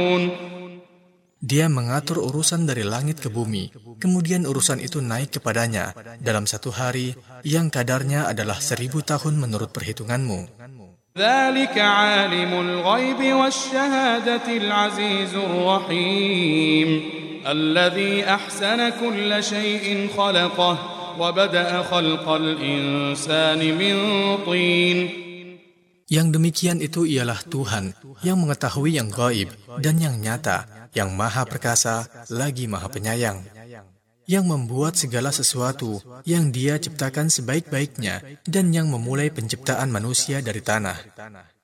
Dia mengatur urusan dari langit ke bumi, kemudian urusan itu naik kepadanya dalam satu hari yang kadarnya adalah 1000 tahun menurut perhitunganmu. ذلك عالم الغيب والشهادة العزيز الرحيم الذي أحسن كل شيء خلقه وبدأ خلق الإنسان من طين. Yang demikian itu ialah Tuhan yang mengetahui yang gaib dan yang nyata, yang maha perkasa lagi maha penyayang, yang membuat segala sesuatu yang Dia ciptakan sebaik-baiknya dan yang memulai penciptaan manusia dari tanah.